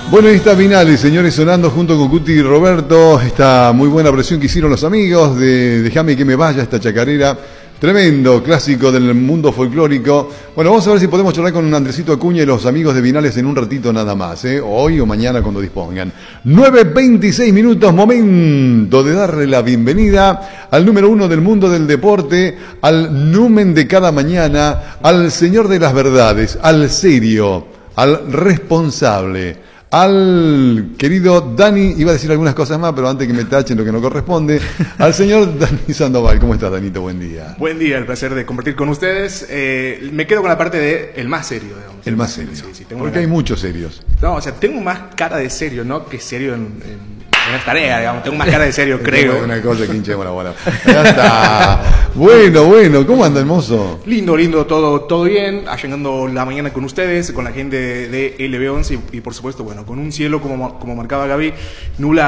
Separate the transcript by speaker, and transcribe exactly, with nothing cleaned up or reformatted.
Speaker 1: Bueno, ahí está Vinales, señores, sonando junto con Cuti y Roberto. Esta muy buena versión que hicieron los amigos de Déjame que me vaya, esta chacarera. Tremendo clásico del mundo folclórico. Bueno, vamos a ver si podemos charlar con Andresito Acuña y los amigos de Vinales en un ratito nada más, ¿eh? Hoy o mañana cuando dispongan. nueve veintiséis minutos, momento de darle la bienvenida al número uno del mundo del deporte, al numen de cada mañana, al señor de las verdades, al serio, al responsable, al querido Dani, iba a decir algunas cosas más, pero antes que me tachen lo que no corresponde, al señor Dani Sandoval. ¿Cómo estás, Danito? Buen día.
Speaker 2: Buen día, el placer de compartir con ustedes. Eh, me quedo con la parte de el más serio, digamos.
Speaker 1: El más serio. Sí, sí, tengo Porque una... hay muchos serios.
Speaker 2: No, o sea, tengo más cara de serio, ¿no? Que serio en, en, en la tarea, digamos. Tengo más cara de serio, creo.
Speaker 1: Una cosa que hinchemos la bola. Ya está. Bueno, bueno. ¿Cómo anda, hermoso?
Speaker 2: Lindo, lindo. Todo, todo bien. Llegando la mañana con ustedes, con la gente de L B once y, y por supuesto, bueno, con un cielo, como, como marcaba Gaby, nublado.